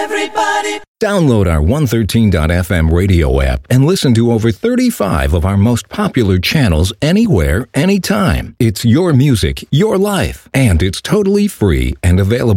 everybody. Download our 113.fm radio app and listen to over 35 of our most popular channels anywhere, anytime. It's your music, your life, and it's totally free and available